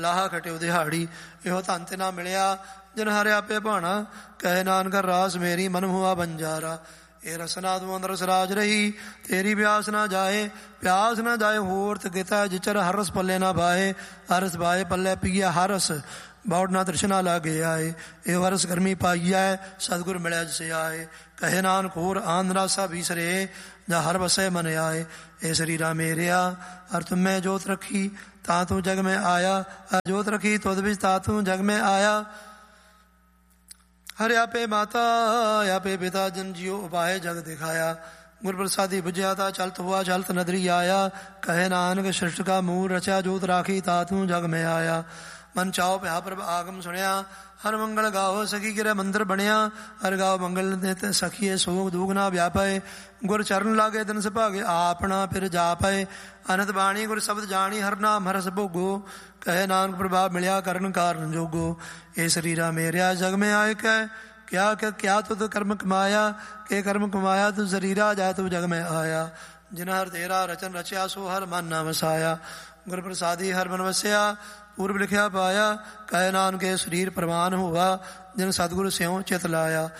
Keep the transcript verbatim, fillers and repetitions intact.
ਲਾਹਾ ਖਟਿਓ ਦਿਹਾੜੀ, ਇਹੋ ਧਨ ਤੇ ਨਾ ਮਿਲਿਆ ਜਿਨ ਹਰਿ ਆਪੇ ਭਾਣਾ। ਕਹੇ ਨਾਨਕ ਰਾਸ ਮੇਰੀ ਮਨ ਹੁਆ ਬੰਜਾਰਾ। ਇਹ ਰਸਨਾ ਤੂੰ ਅੰਦਰ ਸਰਾਜ ਰਹੀ, ਤੇਰੀ ਪਿਆਸ ਨਾ ਜਾਏ। ਪਿਆਸ ਨਾ ਜਾਏ ਹੋਰ ਤਗਿਤਾ ਜਿਚਰ ਹਰਸ ਪੱਲੇ ਨਾ ਬਾਏ। ਹਰਸ ਬਾਏ ਪੱਲੇ ਪੀਆ ਹਰਸ, ਬੌੜ ਨਾ ਤ੍ਰਿਸ਼ਨਾ ਲਾਗੇ ਆਏ। ਇਹ ਵਰਸ ਗਰਮੀ ਪਾਈਐ, ਸਤਿਗੁਰ ਮਿਲਿਆ ਜਿਸ ਆਏ। ਕਹੇ ਨਾਨਕ ਹੋਰ ਆਂਧ ਰਾਸਾ ਬੀਸਰੇ, ਜਾਂ ਹਰ ਵਸੈ ਮਨ ਆਏ। ਇਹ ਸਰੀਰਾ ਮੇਰਿਆ ਹਰ ਤੁਮੈ ਜੋਤ ਰੱਖੀ, ਤਾਂ ਤੂੰ ਜਗ ਮੈਂ ਆਇਆ। ਜੋਤ ਰੱਖੀ ਤੁਧ ਵਿੱਚ, ਤਾਂ ਤੂੰ ਜਗ ਮੈਂ ਆਇਆ। ਹਰਿ ਆਪੇ ਮਾਤਾ ਆਪੇ ਪਿਤਾ, ਜਨ ਜਿਉ ਉਪਾਏ ਜਗ ਦਿਖਾਇਆ। ਗੁਰ ਪ੍ਰਸਾਦੀ ਬੁਝਿਆ ਤਾ ਚਲਤ ਹੁਆ, ਚਲਤ ਨਦਰੀ ਆਇਆ। ਕਹੇ ਨਾਨਕ ਸ੍ਰਿਸ਼ਟ ਕਾ ਮੂਲ ਰਚਿਆ, ਜੋਤ ਰਾਖੀ ਤਾ ਤੂੰ ਜਗ ਮੈਂ ਆਇਆ। ਮਨ ਚਾਉ ਭਿਆ ਪ੍ਰਭ ਆਗਮ ਸੁਣਿਆ, ਹਰ ਮੰਗਲ ਗਾਓ ਸਖੀ ਗਿਰੇ ਮੰਦਰ ਬਣਿਆ। ਹਰ ਗਾਓ ਮੰਗਲ ਨਿਤ ਸਖੀਏ, ਸੋਗ ਦੂਖ ਨਾ ਵਿਆਪੈ। ਗੁਰ ਚਰਨ ਲਾਗੇ ਦਿਨ ਸੁਭਾਗੇ, ਆਪਣਾ ਫਿਰ ਜਾਪੈ। ਅਨੰਤ ਬਾਣੀ ਗੁਰ ਸ਼ਬਦ ਜਾਣੀ, ਹਰ ਨਾਮ ਹਰਸ ਭੋਗੋ। ਕਹੇ ਨਾਨਕ ਪ੍ਰਭਾਵ ਮਿਲਿਆ ਕਰਨ ਕਾਰਨ ਜੋਗੋ। ਇਹ ਸਰੀਰਾ ਮੇਰਿਆ ਜਗ ਮੈਂ ਆਏ ਕੈ, ਕਿਆ ਕਿਆ ਤੁਧ ਕਰਮ ਕਮਾਇਆ। ਕੇ ਕਰਮ ਕਮਾਇਆ ਤੂੰ ਸਰੀਰਾ, ਜਾ ਤੂੰ ਜਗ ਮੈਂ ਆਇਆ। ਜਿਨ ਹਰ ਤੇਰਾ ਰਚਨ ਰਚਿਆ, ਸੋ ਹਰ ਮਨ ਨਾ ਵਸਾਇਆ। ਗੁਰ ਪ੍ਰਸਾਦੀ ਹਰ ਮਨ ਵਸਿਆ, ਪੂਰਬ ਲਿਖਿਆ ਪਾਇਆ। ਕਹੇ ਨਾਨਕ ਇਹ ਸਰੀਰ ਪ੍ਰਵਾਨ ਹੋਆ, ਜਿਨ ਸਤਿਗੁਰ ਸਿਉ ਚਿਤ ਲਾਇਆ।